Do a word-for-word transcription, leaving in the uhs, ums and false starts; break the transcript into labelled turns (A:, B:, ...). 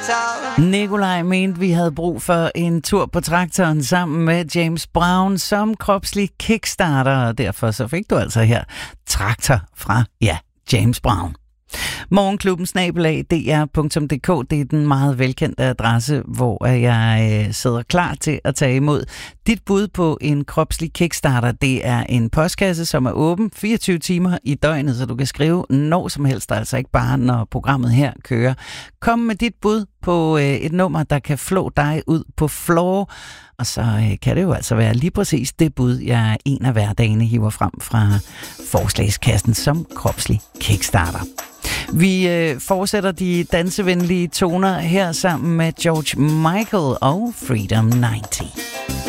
A: traktor.
B: Nikolaj mente, vi havde brug for en tur på traktoren sammen med James Brown som kropslig kickstarter, og derfor så fik du altså her Traktor fra, ja, James Brown. Morgenklubben snabelag d r punktum d k, det er den meget velkendte adresse, hvor jeg øh, sidder klar til at tage imod dit bud på en kropslig kickstarter. Det er en postkasse, som er åben fireogtyve timer i døgnet, så du kan skrive når som helst, altså ikke bare når programmet her kører. Kom med dit bud på øh, et nummer, der kan flå dig ud på floor, og så øh, kan det jo altså være lige præcis det bud, jeg en af hverdagene hiver frem fra forslagskassen som kropslig kickstarter. Vi øh, fortsætter de dansevenlige toner her sammen med George Michael og Freedom halvtreds.